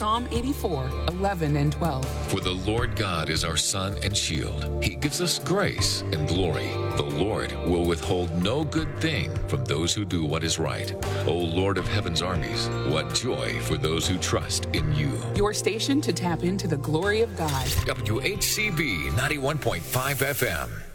Psalm 84, 11 and 12. For the Lord God is our sun and shield. He gives us grace and glory. The Lord will withhold no good thing from those who do what is right. O Lord of heaven's armies, what joy for those who trust in you. Your station to tap into the glory of God. WHCB 91.5 FM.